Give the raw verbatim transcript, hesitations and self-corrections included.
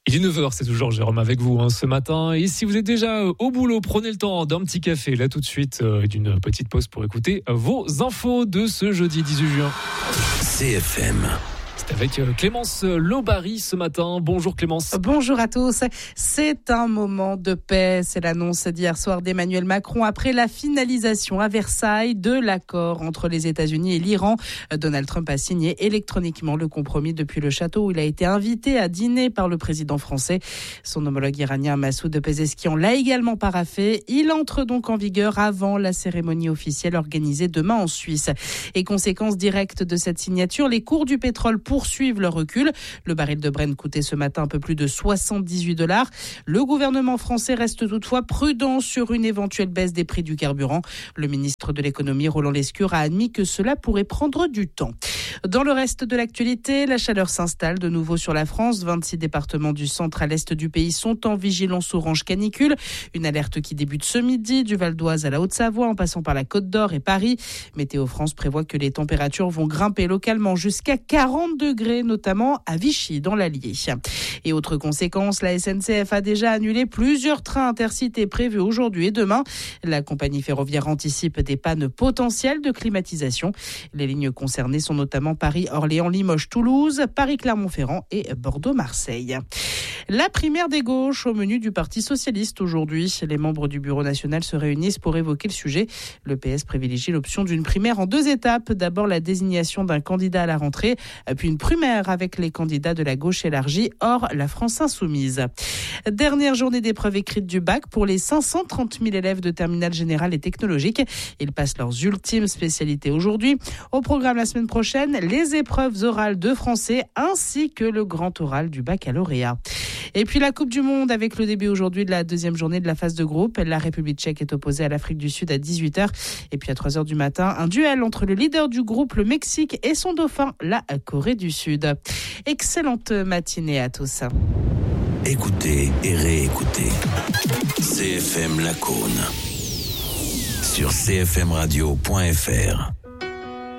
Il est neuf heures, c'est toujours Jérôme avec vous hein, ce matin. Et si vous êtes déjà euh, au boulot, prenez le temps d'un petit café, là tout de suite, euh, d'une petite pause pour écouter euh, vos infos de ce jeudi dix-huit juin. C F M. C'est avec euh, Clémence Lobary ce matin. Bonjour Clémence. Bonjour à tous. C'est un moment de paix. C'est l'annonce d'hier soir d'Emmanuel Macron après la finalisation à Versailles de l'accord entre les États-Unis et l'Iran. Donald Trump a signé électroniquement le compromis depuis le château où il a été invité à dîner par le président français. Son homologue iranien Massoud Pezeshkian l'a également paraphé. Il entre donc en vigueur avant la cérémonie officielle organisée demain en Suisse. Et conséquence directe de cette signature, les cours du pétrole poursuivent leur recul. Le baril de Brent coûtait ce matin un peu plus de soixante-dix-huit dollars. Le gouvernement français reste toutefois prudent sur une éventuelle baisse des prix du carburant. Le ministre de l'économie, Roland Lescure, a admis que cela pourrait prendre du temps. Dans le reste de l'actualité, la chaleur s'installe de nouveau sur la France. vingt-six départements du centre à l'est du pays sont en vigilance orange canicule. Une alerte qui débute ce midi, du Val d'Oise à la Haute-Savoie, en passant par la Côte d'Or et Paris. Météo France prévoit que les températures vont grimper localement jusqu'à quarante degrés, notamment à Vichy, dans l'Allier. Et autre conséquence, la S N C F a déjà annulé plusieurs trains intercités prévus aujourd'hui et demain. La compagnie ferroviaire anticipe des pannes potentielles de climatisation. Les lignes concernées sont notamment Paris, Orléans, Limoges, Toulouse, Paris-Clermont-Ferrand et Bordeaux-Marseille. La primaire des gauches au menu du Parti socialiste aujourd'hui. Les membres du bureau national se réunissent pour évoquer le sujet. Le P S privilégie l'option d'une primaire en deux étapes. D'abord la désignation d'un candidat à la rentrée, puis une primaire avec les candidats de la gauche élargie, hors la France insoumise. Dernière journée d'épreuve écrite du bac pour les cinq cent trente mille élèves de terminale générale et technologique. Ils passent leurs ultimes spécialités aujourd'hui. Au programme la semaine prochaine, les épreuves orales de français ainsi que le grand oral du baccalauréat. Et puis la Coupe du Monde avec le début aujourd'hui de la deuxième journée de la phase de groupe. La République tchèque est opposée à l'Afrique du Sud à dix-huit heures. Et puis à trois heures du matin, un duel entre le leader du groupe, le Mexique, et son dauphin, la Corée du Sud. Excellente matinée à tous. Écoutez et réécoutez. C F M Lacaune. Sur c f m radio point f r.